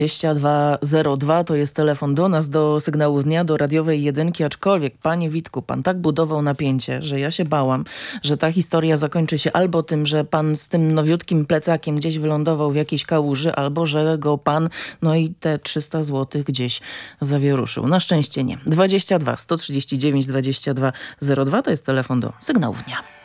2202 to jest telefon do nas, do Sygnału Dnia, do radiowej jedynki, aczkolwiek, panie Witku, pan tak budował napięcie, że ja się bałam, że ta historia zakończy się albo tym, że pan z tym nowiutkim plecakiem gdzieś wylądował w jakiejś kałuży, albo że go pan, no i te 300 zł gdzieś zawieruszył. Na szczęście nie. 22 139 2202 to jest telefon do Sygnału Dnia.